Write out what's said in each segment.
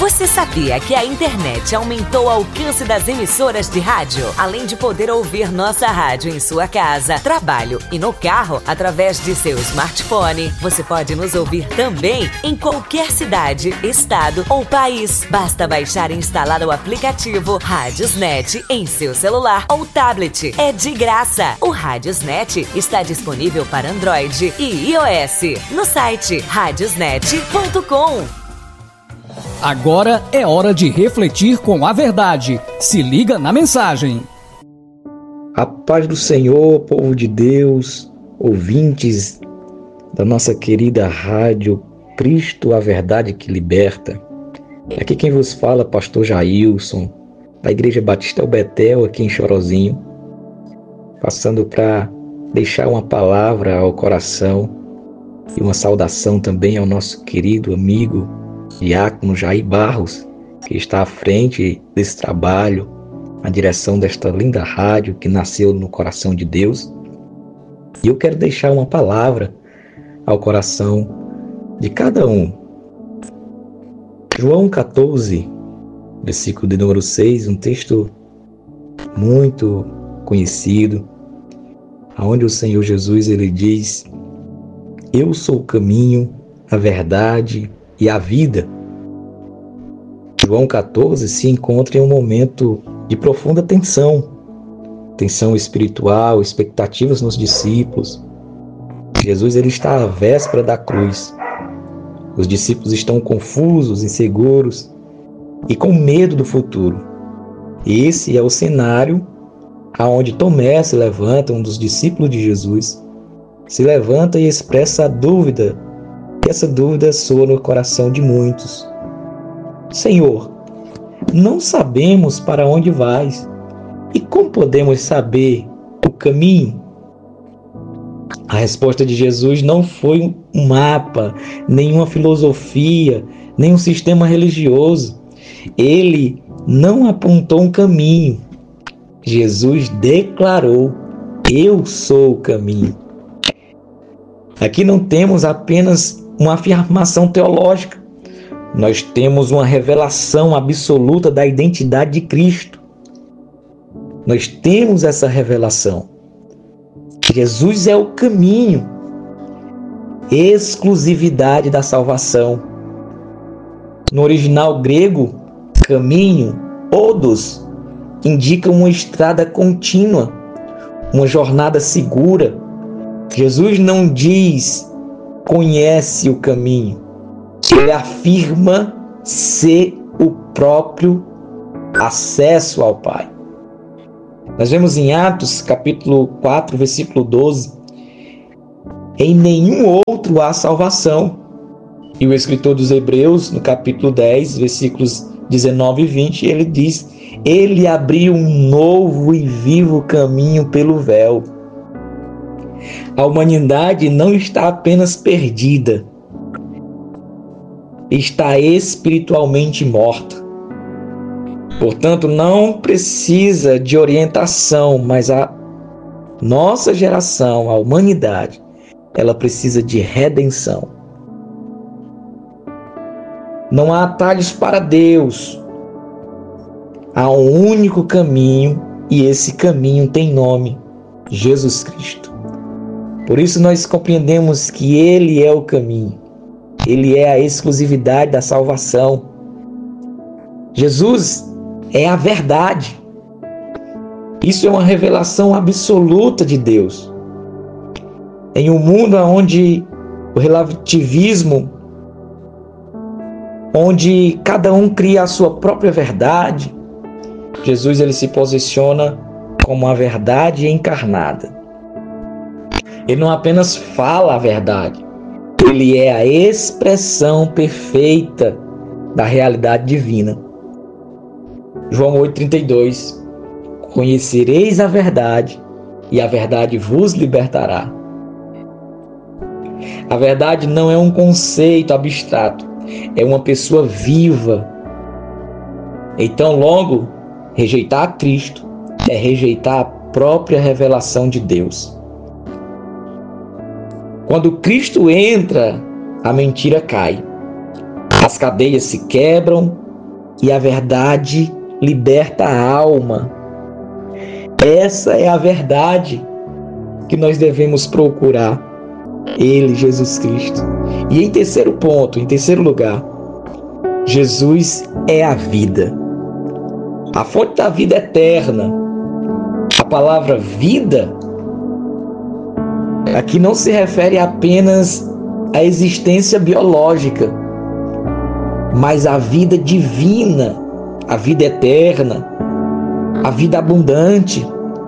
Você sabia que a internet aumentou o alcance das emissoras de rádio? Além de poder ouvir nossa rádio em sua casa, trabalho e no carro, através de seu smartphone, você pode nos ouvir também em qualquer cidade, estado ou país. Basta baixar e instalar o aplicativo Radiosnet em seu celular ou tablet. É de graça. O Radiosnet está disponível para Android e iOS no site radiosnet.com. Agora é hora de refletir com a verdade. Se liga na mensagem. A paz do Senhor, povo de Deus, ouvintes da nossa querida rádio Cristo, a Verdade que Liberta. Aqui quem vos fala, pastor Jailson, da Igreja Batista El Betel, aqui em Chorozinho, passando para deixar uma palavra ao coração e uma saudação também ao nosso querido amigo Diácono Jair Barros, que está à frente desse trabalho, na direção desta linda rádio que nasceu no coração de Deus. E eu quero deixar uma palavra ao coração de cada um. João 14, versículo de número 6, um texto muito conhecido, onde o Senhor Jesus ele diz: eu sou o caminho, a verdade e a vida. João 14 se encontra em um momento de profunda tensão espiritual, expectativas nos discípulos. Jesus ele está à véspera da cruz. Os discípulos estão confusos, inseguros e com medo do futuro. Esse é o cenário aonde Tomé se levanta, um dos discípulos de Jesus, se levanta e expressa a dúvida. E essa dúvida soa no coração de muitos. Senhor, não sabemos para onde vais, e como podemos saber o caminho? A resposta de Jesus não foi um mapa, nenhuma filosofia, nem um sistema religioso. Ele não apontou um caminho. Jesus declarou: eu sou o caminho. Aqui não temos apenas uma afirmação teológica. Nós temos uma revelação absoluta da identidade de Cristo. Nós temos essa revelação. Jesus é o caminho, exclusividade da salvação. No original grego, caminho, odos, indica uma estrada contínua, uma jornada segura. Jesus não diz conhece o caminho. Ele afirma ser o próprio acesso ao Pai. Nós vemos em Atos, capítulo 4, versículo 12, em nenhum outro há salvação. E o escritor dos Hebreus, no capítulo 10, versículos 19 e 20, ele diz: ele abriu um novo e vivo caminho pelo véu. A humanidade não está apenas perdida, está espiritualmente morta. Portanto, não precisa de orientação, mas a nossa geração, a humanidade, ela precisa de redenção. Não há atalhos para Deus. Há um único caminho e esse caminho tem nome: Jesus Cristo. Por isso nós compreendemos que Ele é o caminho. Ele é a exclusividade da salvação. Jesus é a verdade. Isso é uma revelação absoluta de Deus. Em um mundo onde o relativismo, onde cada um cria a sua própria verdade, Jesus ele se posiciona como a verdade encarnada. Ele não apenas fala a verdade, ele é a expressão perfeita da realidade divina. João 8,32: conhecereis a verdade, e a verdade vos libertará. A verdade não é um conceito abstrato, é uma pessoa viva. Então, logo, rejeitar a Cristo é rejeitar a própria revelação de Deus. Quando Cristo entra, a mentira cai. As cadeias se quebram e a verdade liberta a alma. Essa é a verdade que nós devemos procurar. Ele, Jesus Cristo. E em terceiro ponto, em terceiro lugar, Jesus é a vida. A fonte da vida eterna. A palavra vida aqui não se refere apenas à existência biológica, mas à vida divina, a vida eterna, a vida abundante,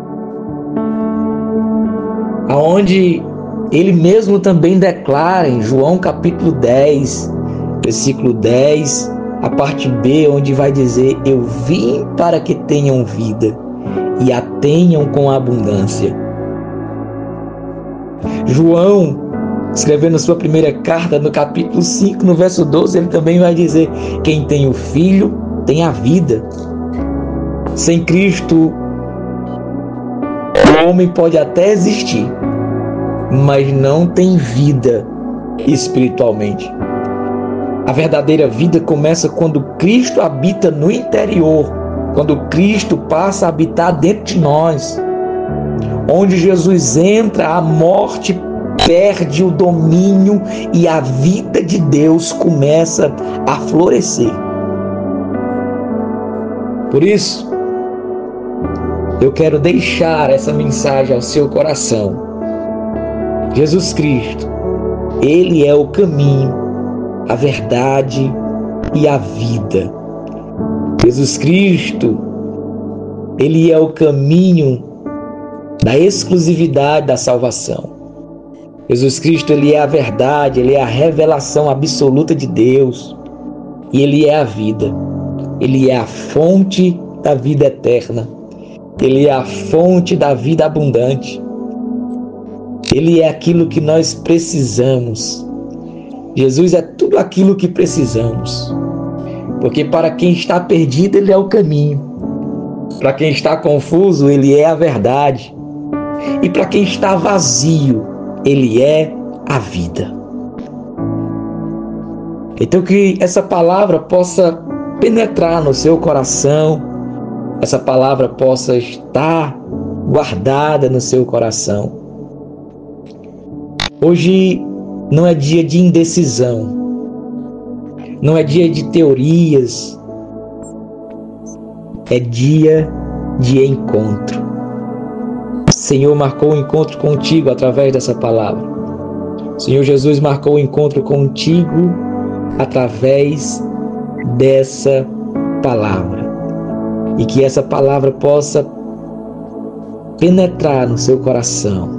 aonde ele mesmo também declara em João capítulo 10, versículo 10, a parte B, onde vai dizer: eu vim para que tenham vida e a tenham com abundância. João, escrevendo sua primeira carta no capítulo 5, no verso 12, ele também vai dizer: quem tem o Filho tem a vida. Sem Cristo, o homem pode até existir, mas não tem vida espiritualmente. A verdadeira vida começa quando Cristo habita no interior, quando Cristo passa a habitar dentro de nós. Onde Jesus entra, a morte perde o domínio e a vida de Deus começa a florescer. Por isso, eu quero deixar essa mensagem ao seu coração. Jesus Cristo, Ele é o caminho, a verdade e a vida. Jesus Cristo, Ele é o caminho da exclusividade da salvação. Jesus Cristo, Ele é a verdade, Ele é a revelação absoluta de Deus. E Ele é a vida. Ele é a fonte da vida eterna. Ele é a fonte da vida abundante. Ele é aquilo que nós precisamos. Jesus é tudo aquilo que precisamos. Porque para quem está perdido, Ele é o caminho. Para quem está confuso, Ele é a verdade. E para quem está vazio, Ele é a vida. Então que essa palavra possa penetrar no seu coração, essa palavra possa estar guardada no seu coração. Hoje não é dia de indecisão, não é dia de teorias, é dia de encontro. O Senhor marcou um encontro contigo através dessa palavra. O Senhor Jesus marcou um encontro contigo através dessa palavra. E que essa palavra possa penetrar no seu coração.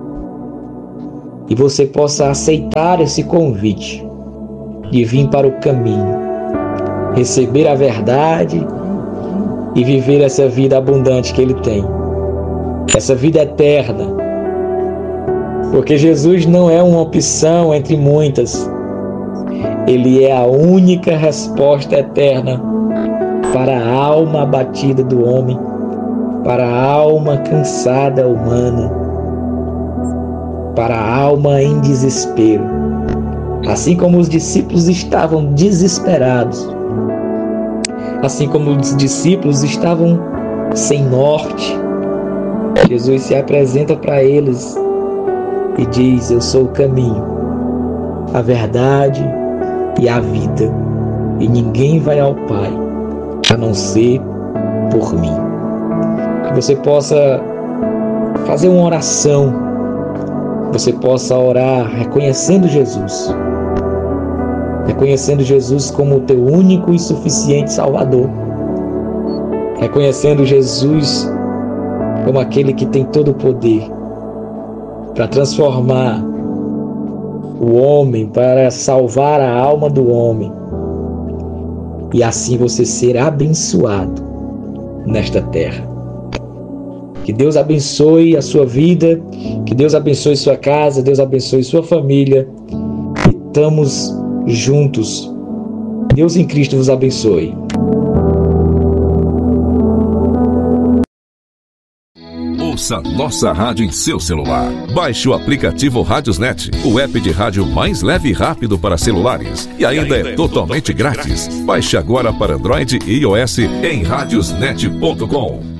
E você possa aceitar esse convite de vir para o caminho, receber a verdade e viver essa vida abundante que Ele tem. Essa vida eterna. Porque Jesus não é uma opção entre muitas. Ele é a única resposta eterna para a alma abatida do homem, para a alma cansada humana, para a alma em desespero. Assim como os discípulos estavam desesperados, assim como os discípulos estavam sem norte, Jesus se apresenta para eles e diz: eu sou o caminho, a verdade e a vida, e ninguém vai ao Pai a não ser por mim. Que você possa fazer uma oração, que você possa orar reconhecendo Jesus como o teu único e suficiente Salvador, reconhecendo Jesus como aquele que tem todo o poder para transformar o homem, para salvar a alma do homem, e assim você ser abençoado nesta terra. Que Deus abençoe a sua vida, que Deus abençoe sua casa, Deus abençoe sua família. E estamos juntos. Deus em Cristo vos abençoe. Ouça nossa rádio em seu celular. Baixe o aplicativo Radiosnet, o app de rádio mais leve e rápido para celulares. E ainda é totalmente grátis. Baixe agora para Android e iOS em radiosnet.com.